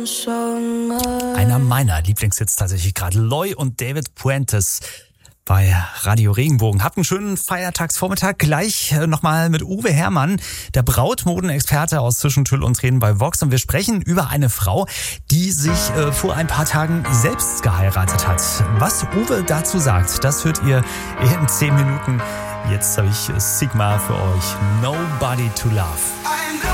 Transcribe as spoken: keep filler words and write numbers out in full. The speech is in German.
Einer meiner Lieblingshits tatsächlich gerade. Loy und David Puentes bei Radio Regenbogen. Habt einen schönen Feiertagsvormittag. Gleich nochmal mit Uwe Herrmann, der Brautmodenexperte aus Zwischen Tüll und Tränen bei Vox. Und wir sprechen über eine Frau, die sich äh, vor ein paar Tagen selbst geheiratet hat. Was Uwe dazu sagt, das hört ihr in zehn Minuten. Jetzt habe ich Sigma für euch. Nobody to Love.